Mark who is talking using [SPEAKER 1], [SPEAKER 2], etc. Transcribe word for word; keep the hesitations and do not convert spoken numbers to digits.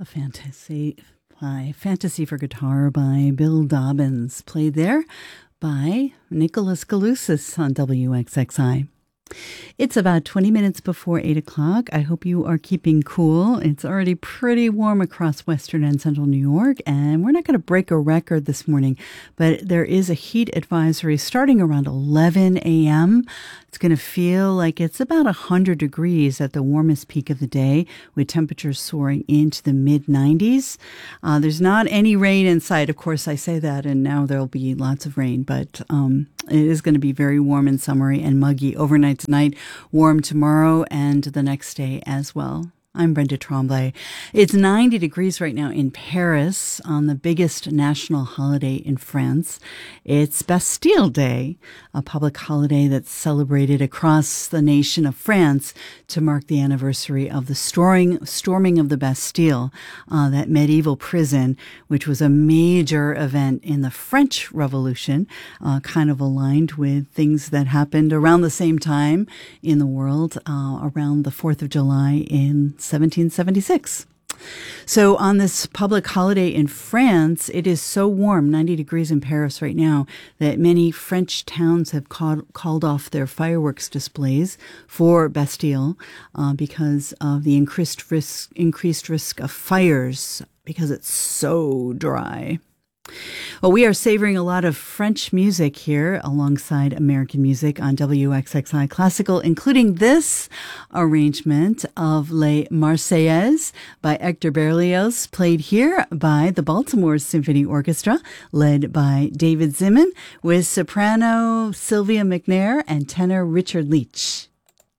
[SPEAKER 1] A fantasy by Fantasy for Guitar by Bill Dobbins, played there by Nicholas Galusis on W X X I. It's about twenty minutes before eight o'clock. I hope you are keeping cool. It's already pretty warm across western and central New York, and we're not going to break a record this morning, but there is a heat advisory starting around eleven a.m. It's going to feel like it's about one hundred degrees at the warmest peak of the day, with temperatures soaring into the mid nineties. Uh, there's not any rain in sight. Of course, I say that, and now there'll be lots of rain, but um, it is going to be very warm and summery and muggy overnight tonight, warm tomorrow, and the next day as well. I'm Brenda Tremblay. It's ninety degrees right now in Paris on the biggest national holiday in France. It's Bastille Day, a public holiday that's celebrated across the nation of France to mark the anniversary of the storming, storming of the Bastille, uh, that medieval prison, which was a major event in the French Revolution, uh, kind of aligned with things that happened around the same time in the world, uh, around the fourth of July in seventeen seventy-six. So on this public holiday in France, it is so warm, ninety degrees in Paris right now, that many French towns have called, called off their fireworks displays for Bastille uh, because of the increased risk, increased risk of fires because it's so dry. Well, we are savoring a lot of French music here alongside American music on W X X I Classical, including this arrangement of Les Marseillaises by Hector Berlioz, played here by the Baltimore Symphony Orchestra, led by David Zimin, with soprano Sylvia McNair and tenor Richard Leach.